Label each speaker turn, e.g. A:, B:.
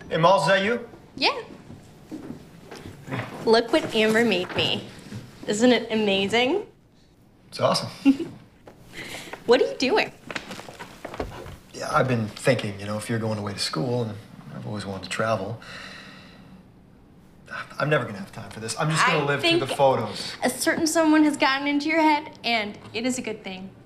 A: Hey, Miles, is that you?
B: Yeah. Look what Amber made me. Isn't it amazing?
A: It's awesome.
B: What are you doing?
A: Yeah, I've been thinking, if you're going away to school, and I've always wanted to travel, I'm never gonna have time for this. I'm just gonna live through the photos.
B: A certain someone has gotten into your head, and it is a good thing.